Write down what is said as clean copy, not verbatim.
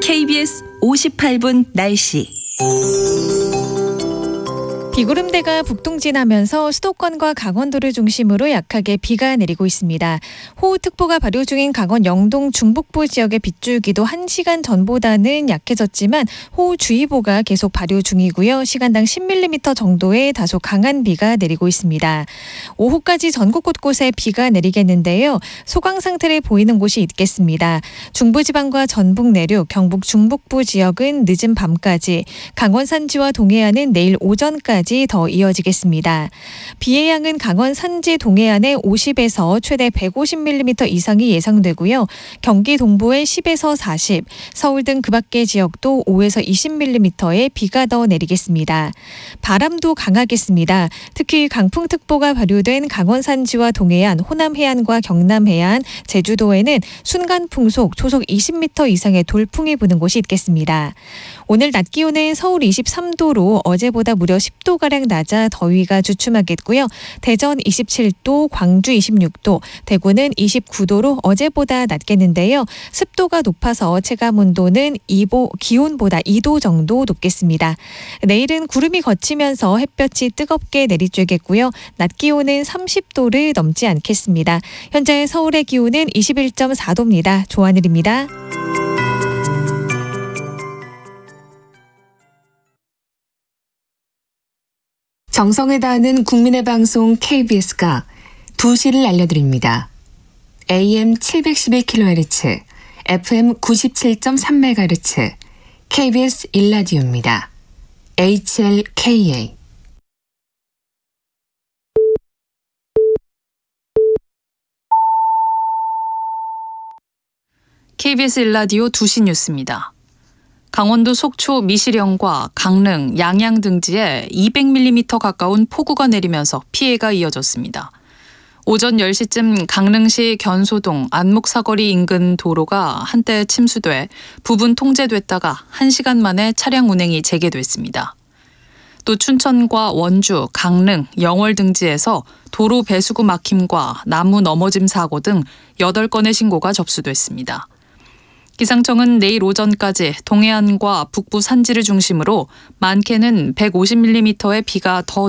KBS 58분 날씨. 비구름대가 북동진하면서 수도권과 강원도를 중심으로 약하게 비가 내리고 있습니다. 호우특보가 발효 중인 강원 영동 중북부 지역의 빗줄기도 1시간 전보다는 약해졌지만 호우주의보가 계속 발효 중이고요. 시간당 10mm 정도의 다소 강한 비가 내리고 있습니다. 오후까지 전국 곳곳에 비가 내리겠는데요. 소강 상태를 보이는 곳이 있겠습니다. 중부지방과 전북 내륙, 경북 중북부 지역은 늦은 밤까지, 강원 산지와 동해안은 내일 오전까지 더 이어지겠습니다. 비의 양은 강원 산지 동해안에 50에서 최대 150mm 이상이 예상되고요. 경기 동부에 10에서 40, 서울 등 그 밖의 지역도 5에서 20mm의 비가 더 내리겠습니다. 바람도 강하겠습니다. 특히 강풍특보가 발효된 강원 산지와 동해안, 호남 해안과 경남 해안, 제주도에는 순간 풍속 초속 20m 이상의 돌풍이 부는 곳이 있겠습니다. 오늘 낮 기온은 서울 23도로 어제보다 무려 10도가량 낮아 더위가 주춤하겠고요. 대전 27도, 광주 26도, 대구는 29도로 어제보다 낮겠는데요. 습도가 높아서 체감온도는 기온보다 2도 정도 높겠습니다. 내일은 구름이 걷히면서 햇볕이 뜨겁게 내리쬐겠고요. 낮 기온은 30도를 넘지 않겠습니다. 현재 서울의 기온은 21.4도입니다. 조하늘입니다. 정성을 다하는 국민의 방송 KBS가 2시를 알려드립니다. AM 711kHz, FM 97.3MHz, KBS 1라디오입니다. HLKA. KBS 1라디오 2시 뉴스입니다. 강원도 속초 미시령과 강릉, 양양 등지에 200mm 가까운 폭우가 내리면서 피해가 이어졌습니다. 오전 10시쯤 강릉시 견소동 안목사거리 인근 도로가 한때 침수돼 부분 통제됐다가 1시간 만에 차량 운행이 재개됐습니다. 또 춘천과 원주, 강릉, 영월 등지에서 도로 배수구 막힘과 나무 넘어짐 사고 등 8건의 신고가 접수됐습니다. 기상청은 내일 오전까지 동해안과 북부 산지를 중심으로 많게는 150mm의 비가 더